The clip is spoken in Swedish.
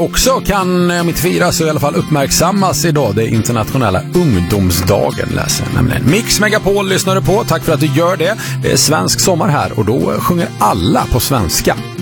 Också kan, om inte firas så i alla fall uppmärksammas idag, det internationella ungdomsdagen, läser jag nämligen. Mix Megapol lyssnar du på, tack för att du gör det. Det är svensk sommar här och då sjunger alla på svenska.